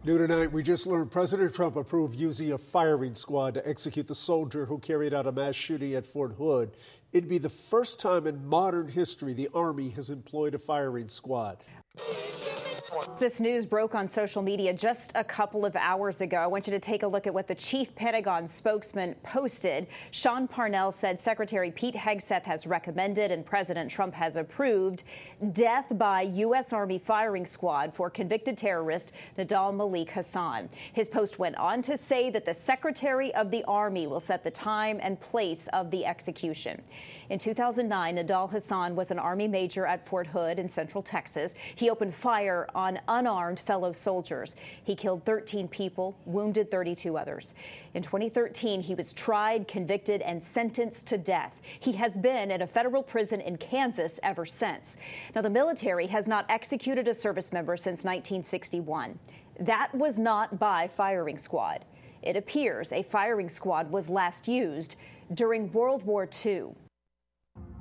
New tonight, we just learned President Trump approved using a firing squad to execute the soldier who carried out a mass shooting at Fort Hood. It'd be the first time in modern history the Army has employed a firing squad. This news broke on social media just a couple of hours ago. I want you to take a look at what the chief Pentagon spokesman posted. Sean Parnell said Secretary Pete Hegseth has recommended and President Trump has approved death by U.S. Army firing squad for convicted terrorist Nidal Malik Hasan. His post went on to say that the Secretary of the Army will set the time and place of the execution. In 2009, Nidal Hasan was an Army major at Fort Hood in Central Texas. He opened fire on unarmed fellow soldiers. He killed 13 people, wounded 32 others. In 2013, he was tried, convicted, and sentenced to death. He has been in a federal prison in Kansas ever since. Now, the military has not executed a service member since 1961. That was not by firing squad. It appears a firing squad was last used during World War II.